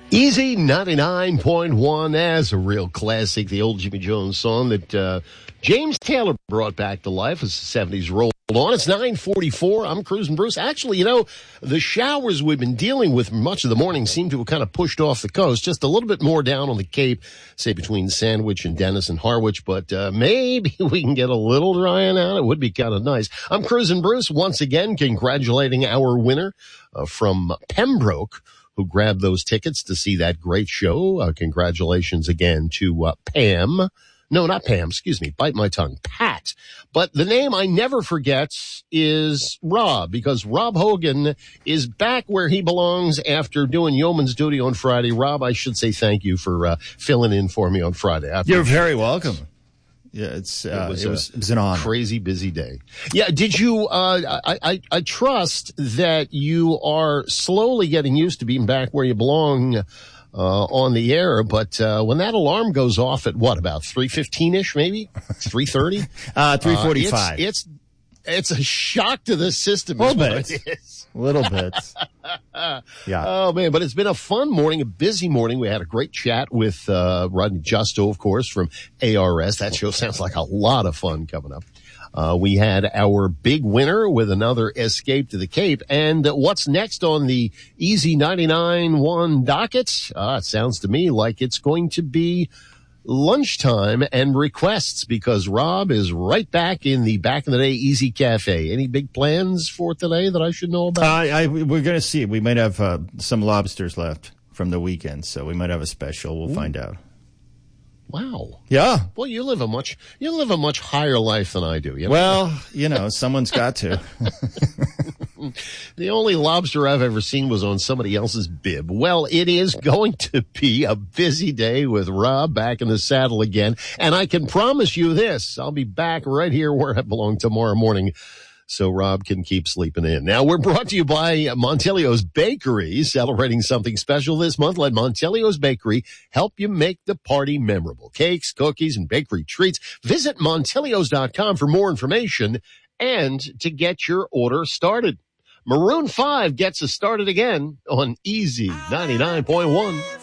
Easy 99.1 as a real classic, the old Jimmy Jones song that James Taylor brought back to life as the 70s rolled on. It's 9:44. I'm Cruising Bruce. Actually, the showers we've been dealing with much of the morning seem to have kind of pushed off the coast, just a little bit more down on the Cape, say between Sandwich and Dennis and Harwich, but maybe we can get a little drying out. It would be kind of nice. I'm Cruising Bruce, once again congratulating our winner from Pembroke, who grabbed those tickets to see that great show. Congratulations again to Pam. No, not Pam. Excuse me. Bite my tongue. Pat. But the name I never forget is Rob, because Rob Hogan is back where he belongs after doing yeoman's duty on Friday. Rob, I should say thank you for filling in for me on Friday. You're very welcome. Yeah, it was an honor. Crazy busy day. Yeah, did you? I trust that you are slowly getting used to being back where you belong on the air. But when that alarm goes off at about 3:15ish, maybe 3:30, 3:45. It's a shock to the system. A little bit. A little bit. Yeah. Oh, man. But it's been a fun morning, a busy morning. We had a great chat with Rodney Justo, of course, from ARS. That show sounds like a lot of fun coming up. We had our big winner with another escape to the Cape. And what's next on the Easy 99.1 docket? It sounds to me like it's going to be lunchtime and requests, because Rob is right back in the day Easy Cafe. Any big plans for today that I should know about? We're going to see. We might have some lobsters left from the weekend, so we might have a special. We'll find out. Wow. Yeah. Well, you live a much higher life than I do. Well, someone's got to. The only lobster I've ever seen was on somebody else's bib. Well, it is going to be a busy day with Rob back in the saddle again. And I can promise you this, I'll be back right here where I belong tomorrow morning, so Rob can keep sleeping in. Now, we're brought to you by Montelio's Bakery, celebrating something special this month. Let Montelio's Bakery help you make the party memorable. Cakes, cookies, and bakery treats. Visit Montelios.com for more information and to get your order started. Maroon 5 gets us started again on Easy 99.1.